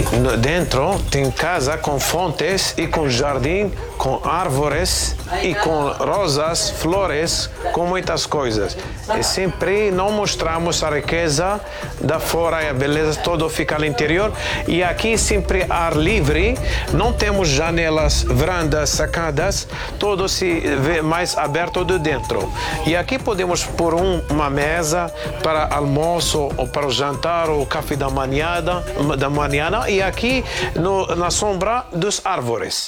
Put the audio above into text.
dentro tem casa com fontes e com jardim, com árvores e com rosas, flores, com muitas coisas. E sempre não mostramos a riqueza da fora e a beleza, todo fica no interior. E aqui sempre ar livre, não temos janelas, varandas, sacadas, todo se vê mais aberto de dentro. E aqui podemos pôr uma mesa para almoço ou para o jantar ou café da manhã e aqui na sombra das árvores.